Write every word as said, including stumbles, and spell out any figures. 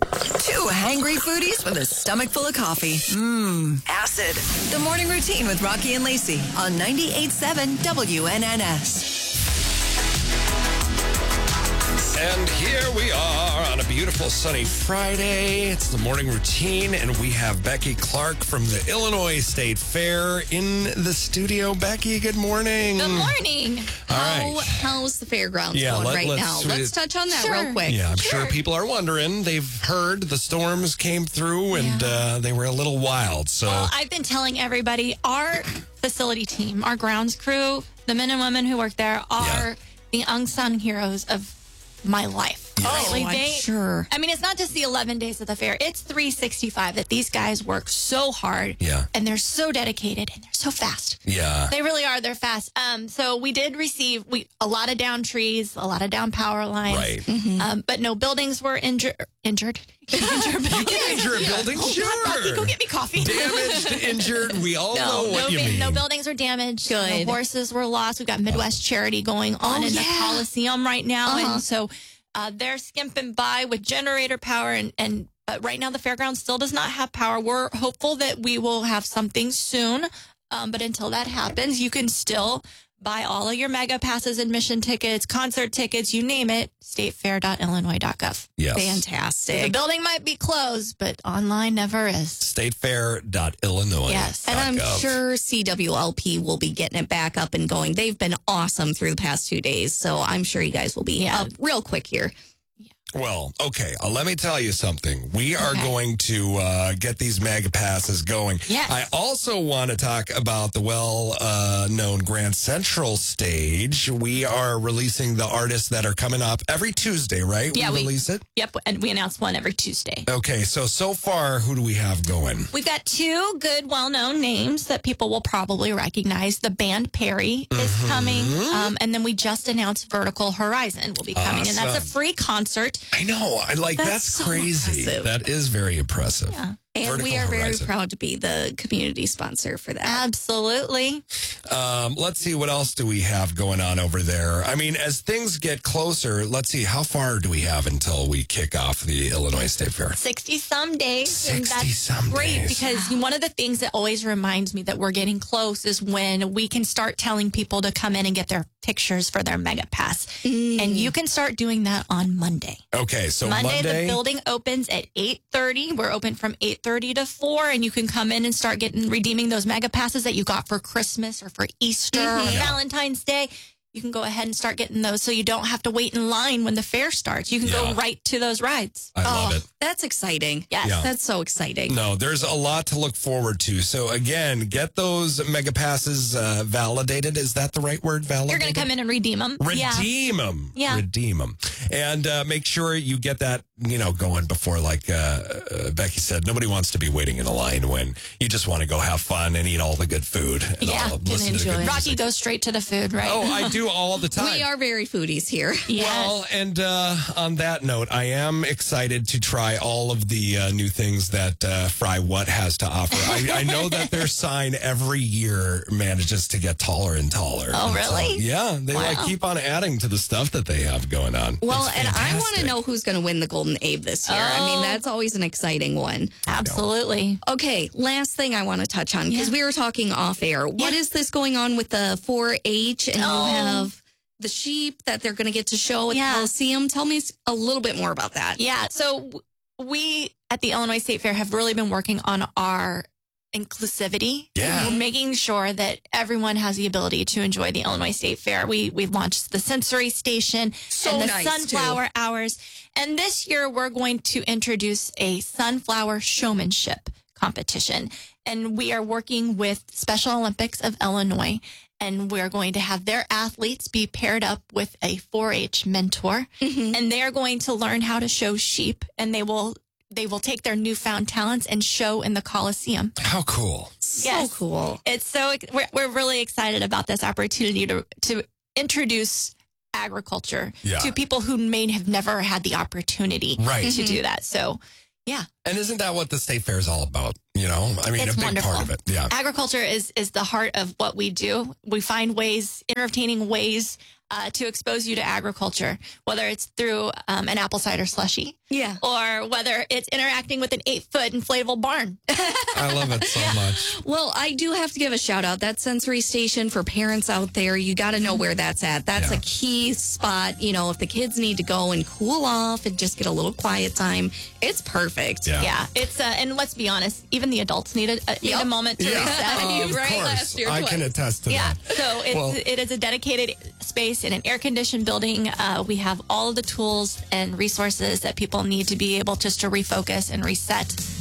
Two hangry foodies with a stomach full of coffee. Mmm, acid. The Morning Routine with Rocky and Lacey on ninety-eight point seven W N N S. And here we are on a beautiful sunny Friday. It's the Morning Routine, and we have Becky Clark from the Illinois State Fair in the studio. Becky, good morning. Good morning. All How, right. How's the fairgrounds Yeah, going let- right let's- now? Let's touch on that Sure. real quick. Yeah, I'm sure. Sure. people are wondering. They've heard the storms came through, and Yeah. uh, they were a little wild. So, Well, I've been telling everybody, our facility team, our grounds crew, the men and women who work there are Yeah. the unsung heroes of my life. Oh, Lately, I'm they- sure. I mean, it's not just the eleven days of the fair. It's three sixty-five that these guys work so hard. Yeah. And they're so dedicated and they're so fast. yeah. They really are. They're fast. Um, so we did receive we a lot of down trees, a lot of down power lines. Right. Mm-hmm. Um, but no buildings were injured. Injured. Injured. You can injure a building, sure. Rocky, go get me coffee. Damaged, injured, we all No, know what no, you bi- mean. no buildings were damaged. Good. No horses were lost. We've got Midwest Charity going on Oh, in the yeah. Coliseum right now, Uh-huh. and so uh, they're skimping by with generator power. And, and but right now the fairground still does not have power. We're hopeful that we will have something soon. Um, but until that happens, you can still buy all of your mega passes, admission tickets, concert tickets, you name it. statefair dot illinois dot gov. Yes. The Fantastic. building might be closed, but online never is. statefair dot illinois. Yes. And I'm sure C W L P will be getting it back up and going. They've been awesome through the past two days, so I'm sure you guys will be Yeah. up real quick here. Well, okay. Uh, let me tell you something. We are Okay. going to uh, get these mega passes going. Yes. I also want to talk about the well-known Grand Central stage. We are releasing the artists that are coming up every Tuesday, right? Yeah, we we- release it. Yep, and we announce one every Tuesday. Okay, so so far, who do we have going? We've got two good, well-known names that people will probably recognize. The band Perry is Mm-hmm. coming, um, and then we just announced Vertical Horizon will be coming, and that's a Awesome. free concert. I know. I like that's, That's so crazy. impressive. That is very impressive. Yeah. And Vertical we are very Horizon. proud to be the community sponsor for that. Absolutely. Um, let's see, what else do we have going on over there? I mean, as things get closer, let's see, how far do we have until we kick off the Illinois State Fair? sixty-some days. and that's sixty-some great days. because one of the things that always reminds me that we're getting close is when we can start telling people to come in and get their pictures for their Mega Pass. And you can start doing that on Monday. Okay, so Monday, Monday, the building opens at eight thirty. We're open from eight thirty to four, and you can come in and start getting redeeming those mega passes that you got for Christmas or for Easter or Valentine's Day. You can go ahead and start getting those so you don't have to wait in line when the fair starts. You can Yeah. go right to those rides. I love Oh, it. That's exciting. Yes. Yeah. That's so exciting. No, there's a lot to look forward to. So again, get those mega passes uh, validated. Is that the right word? Validated. You're going to come in and redeem them. Yeah. Redeem them. Yeah. Redeem them. And uh, make sure you get that, you know, going before, like uh, uh, Becky said, nobody wants to be waiting in a line when you just want to go have fun and eat all the good food. And Yeah, all, and listen to the enjoy good it. Rocky music. goes straight to the food, right? Oh, I do all the time. We are very foodies here. Yes. Well, and uh, on that note, I am excited to try all of the uh, new things that uh, Fry What has to offer. I, I know that their sign every year manages to get taller and taller. Oh, And so, really? yeah, they like Wow. keep on adding to the stuff that they have going on. Well, It's and I want to fantastic. know who's going to win the Golden Abe this year. I mean, Oh. that's always an exciting one. Absolutely. Okay, last thing I want to touch on because Yeah. we were talking off air. What Yeah. is this going on with the four H? And Oh. you have the sheep that they're going to get to show at Yeah. the Coliseum. Tell me a little bit more about that. Yeah. So w- we at the Illinois State Fair have really been working on our inclusivity. Yeah. We're making sure that everyone has the ability to enjoy the Illinois State Fair. We we launched the sensory station So and the nice, sunflower hours. And this year we're going to introduce a sunflower showmanship competition. And we are working with Special Olympics of Illinois. And we're going to have their athletes be paired up with a four H mentor. And they are going to learn how to show sheep. And they will they will take their newfound talents and show in the Coliseum. How cool. So Yes. cool. It's so we're, we're really excited about this opportunity to to introduce agriculture Yeah. to people who may have never had the opportunity Right. to do that. So, yeah, And isn't that what the State Fair is all about? You know, I mean, It's a big wonderful. part of it. Yeah. Agriculture is is the heart of what we do. We find ways, entertaining ways uh, to expose you to agriculture, whether it's through um, an apple cider slushy, Yeah. or whether it's interacting with an eight foot inflatable barn. I love it so much. Well, I do have to give a shout out. That sensory station for parents out there, you got to know where that's at. That's Yeah. a key spot. You know, if the kids need to go and cool off and just get a little quiet time, it's perfect. Yeah. Yeah, it's uh, and let's be honest, even the adults need a, a, need Yep. a moment to Yeah, reset. of Right, course. last year I can twice. attest to Yeah, that. so it's, Well- it is a dedicated space in an air-conditioned building. Uh, we have all of the tools and resources that people need to be able just to refocus and reset